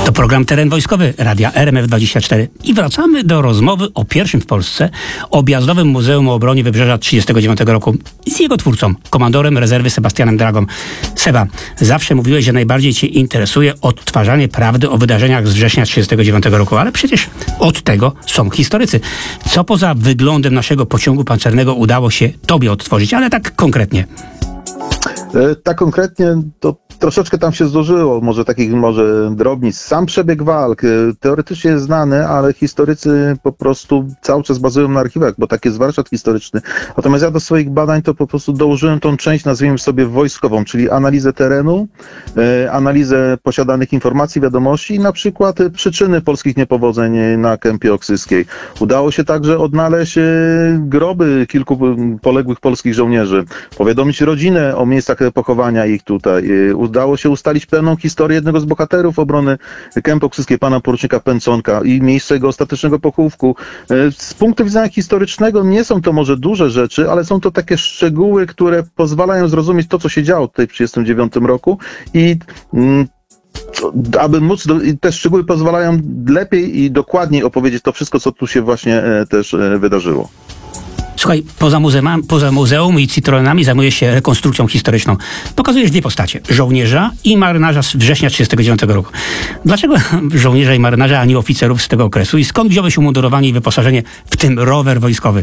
To program Teren Wojskowy Radia RMF24 i wracamy do rozmowy o pierwszym w Polsce objazdowym Muzeum o Obronie Wybrzeża 1939 roku z jego twórcą, komandorem rezerwy Sebastianem Dragą. Seba, zawsze mówiłeś, że najbardziej cię interesuje odtwarzanie prawdy o wydarzeniach z września 1939 roku, ale przecież od tego są historycy. Co poza wyglądem naszego pociągu pancernego udało się tobie odtworzyć, ale tak konkretnie? Tak konkretnie to troszeczkę tam się złożyło, może drobnic. Sam przebieg walk teoretycznie jest znany, ale historycy po prostu cały czas bazują na archiwach, bo tak jest warsztat historyczny. Natomiast ja do swoich badań to po prostu dołożyłem tą część, nazwijmy sobie wojskową, czyli analizę terenu, analizę posiadanych informacji, wiadomości i na przykład przyczyny polskich niepowodzeń na Kępie Oksyskiej. Udało się także odnaleźć groby kilku poległych polskich żołnierzy, powiadomić rodzinę o miejscach pochowania ich tutaj. Udało się ustalić pełną historię jednego z bohaterów obrony Kęp Oksyskiej, pana porucznika Pęconka i miejsce jego ostatecznego pochówku. Z punktu widzenia historycznego nie są to może duże rzeczy, ale są to takie szczegóły, które pozwalają zrozumieć to, co się działo tutaj w 1939 roku i aby móc, te szczegóły pozwalają lepiej i dokładniej opowiedzieć to wszystko, co tu się właśnie też wydarzyło. Słuchaj, poza muzeum i Citroenami zajmujesz się rekonstrukcją historyczną. Pokazujesz dwie postacie, żołnierza i marynarza z września 1939 roku. Dlaczego żołnierza i marynarza, a nie oficerów z tego okresu? I skąd wziąłeś umundurowanie i wyposażenie, w tym rower wojskowy?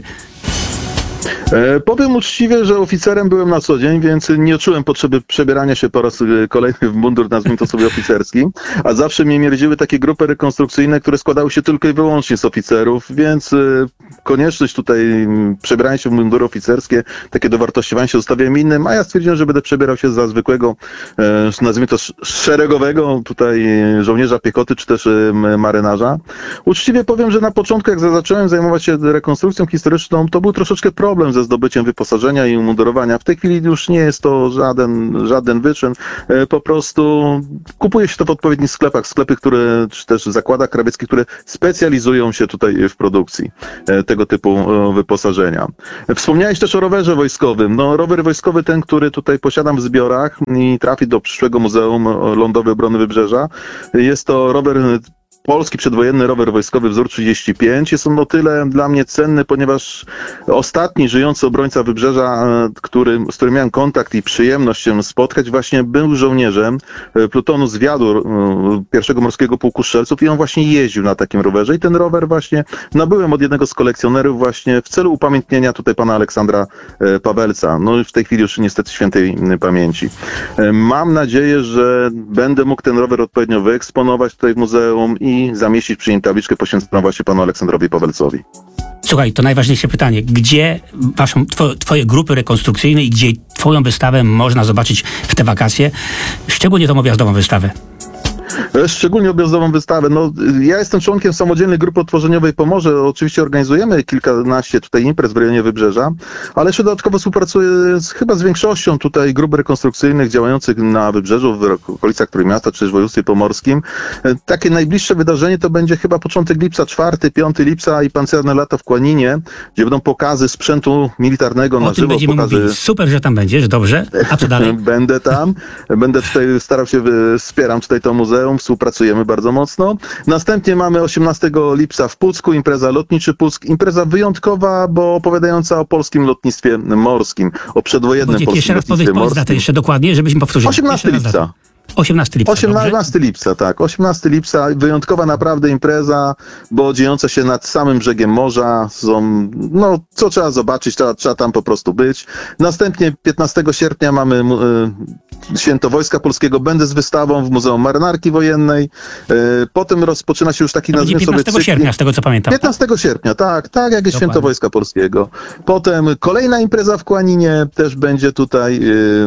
Powiem uczciwie, że oficerem byłem na co dzień, więc nie czułem potrzeby przebierania się po raz kolejny w mundur, nazwijmy to sobie oficerski, a zawsze mnie mierdziły takie grupy rekonstrukcyjne, które składały się tylko i wyłącznie z oficerów, więc konieczność tutaj przebierania się w mundury oficerskie, takie dowartościowanie się zostawiałem innym, a ja stwierdziłem, że będę przebierał się za zwykłego, nazwijmy to szeregowego tutaj żołnierza piechoty, czy też marynarza. Uczciwie powiem, że na początku, jak zacząłem zajmować się rekonstrukcją historyczną, to był troszeczkę problem ze zdobyciem wyposażenia i umundurowania. W tej chwili już nie jest to żaden wyczyn. Po prostu kupuje się to w odpowiednich sklepach. Sklepy, czy też zakładach krawieckich, które specjalizują się tutaj w produkcji tego typu wyposażenia. Wspomniałeś też o rowerze wojskowym. No, rower wojskowy ten, który tutaj posiadam w zbiorach i trafi do przyszłego Muzeum Lądowej Obrony Wybrzeża. Jest to rower polski przedwojenny rower wojskowy wzór 35. Jest on o tyle dla mnie cenny, ponieważ ostatni żyjący obrońca Wybrzeża, z którym miałem kontakt i przyjemność się spotkać, właśnie był żołnierzem plutonu zwiadu 1. Morskiego Pułku Strzelców i on właśnie jeździł na takim rowerze i ten rower właśnie nabyłem od jednego z kolekcjonerów właśnie w celu upamiętnienia tutaj pana Aleksandra Pawelca. No w tej chwili już niestety świętej pamięci. Mam nadzieję, że będę mógł ten rower odpowiednio wyeksponować tutaj w muzeum i zamieścić przy nim tabliczkę poświęconą właśnie panu Aleksandrowi Pawelcowi. Słuchaj, to najważniejsze pytanie. Gdzie twoje grupy rekonstrukcyjne i gdzie twoją wystawę można zobaczyć w te wakacje? Szczególnie tą objazdową wystawę. Szczególnie objazdową wystawę. No, ja jestem członkiem samodzielnej grupy odtworzeniowej Pomorze. Oczywiście organizujemy kilkanaście tutaj imprez w rejonie Wybrzeża, ale jeszcze dodatkowo współpracuję chyba z większością tutaj grup rekonstrukcyjnych działających na Wybrzeżu, w okolicach Trójmiasta czy też w województwie pomorskim. Takie najbliższe wydarzenie to będzie chyba początek lipca, 4-5 lipca i pancerne lata w Kłaninie, gdzie będą pokazy sprzętu militarnego na żywo. Super, że tam będziesz, dobrze. A co dalej? Będę tam. Będę tutaj starał się, wspieram tutaj to muzeum. Współpracujemy bardzo mocno. Następnie mamy 18 lipca w Pucku, impreza Lotniczy Puck. Impreza wyjątkowa, bo opowiadająca o polskim lotnictwie morskim, o przedwojennym polskim lotnictwie morskim. Datę jeszcze dokładnie, żebyśmy powtórzyli. 18 lipca. 18 lipca. 18 lipca, tak. 18 lipca, wyjątkowa naprawdę impreza, bo dziejąca się nad samym brzegiem morza. No, co trzeba zobaczyć, trzeba tam po prostu być. Następnie 15 sierpnia mamy Święto Wojska Polskiego. Będę z wystawą w Muzeum Marynarki Wojennej. Potem rozpoczyna się już taki, nazwijmy sobie, 15 sierpnia, z tego co pamiętam. 15 sierpnia, tak jak jest Święto Wojska Polskiego. Potem kolejna impreza w Kłaninie, też będzie tutaj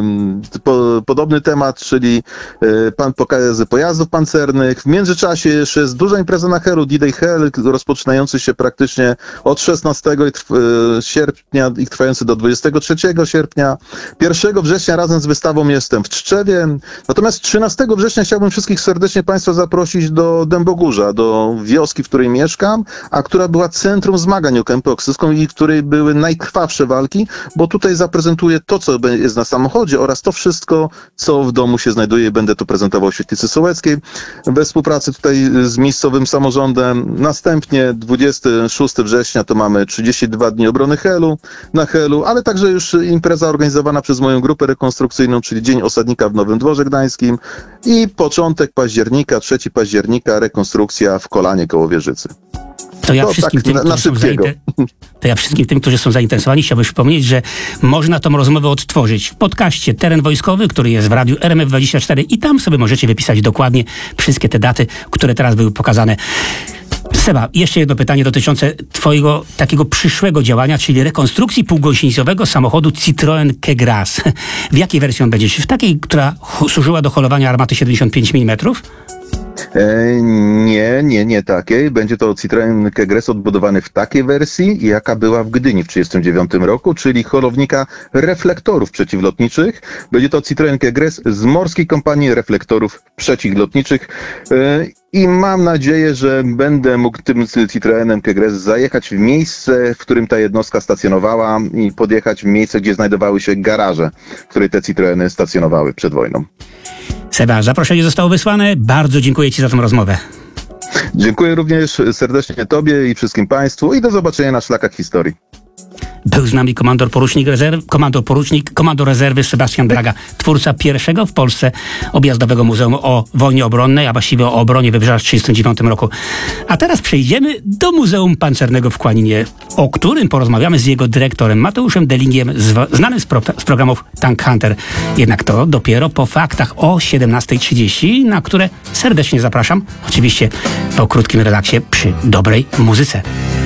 podobny temat, czyli pokazy pojazdów pancernych. W międzyczasie jeszcze jest duża impreza na Helu, D-Day Hell, rozpoczynający się praktycznie od 16 sierpnia i trwający do 23 sierpnia. 1 września razem z wystawą jestem w Tczewie. Natomiast 13 września chciałbym wszystkich serdecznie Państwa zaprosić do Dębogórza, do wioski, w której mieszkam, a która była centrum zmagań o Kępę Oksyską i w której były najkrwawsze walki, bo tutaj zaprezentuję to, co jest na samochodzie oraz to wszystko, co w domu się znajduje i będę będę tu prezentował w świetlicy sołeckiej we współpracy tutaj z miejscowym samorządem. Następnie 26 września to mamy 32 dni obrony na Helu, ale także już impreza organizowana przez moją grupę rekonstrukcyjną, czyli Dzień Osadnika w Nowym Dworze Gdańskim i początek października, 3 października, rekonstrukcja w Kolanie koło Wieżycy. To ja wszystkim tym, którzy są zainteresowani, chciałbym przypomnieć, że można tą rozmowę odtworzyć w podcaście Teren Wojskowy, który jest w radiu RMF24 i tam sobie możecie wypisać dokładnie wszystkie te daty, które teraz były pokazane. Seba, jeszcze jedno pytanie dotyczące twojego takiego przyszłego działania, czyli rekonstrukcji półgąsienicowego samochodu Citroën Kegras. W jakiej wersji on będzie? W takiej, która służyła do holowania armaty 75 mm? Nie takiej. Będzie to Citroën Kegress odbudowany w takiej wersji, jaka była w Gdyni w 1939 roku, czyli holownika reflektorów przeciwlotniczych. Będzie to Citroën Kegress z Morskiej Kompanii Reflektorów Przeciwlotniczych. I mam nadzieję, że będę mógł tym Citroenem Kegress zajechać w miejsce, w którym ta jednostka stacjonowała i podjechać w miejsce, gdzie znajdowały się garaże, w której te Citroeny stacjonowały przed wojną. Seba, zaproszenie zostało wysłane. Bardzo dziękuję Ci za tę rozmowę. Dziękuję również serdecznie Tobie i wszystkim Państwu i do zobaczenia na szlakach historii. Był z nami komandor rezerwy Sebastian Draga, twórca pierwszego w Polsce objazdowego muzeum o wojnie obronnej, a właściwie o obronie Wybrzeża w 1939 roku. A teraz przejdziemy do Muzeum Pancernego w Kłaninie, o którym porozmawiamy z jego dyrektorem Mateuszem Delingiem, znanym z programów Tank Hunter. Jednak to dopiero po faktach o 17:30, na które serdecznie zapraszam, oczywiście po krótkim relaksie przy dobrej muzyce.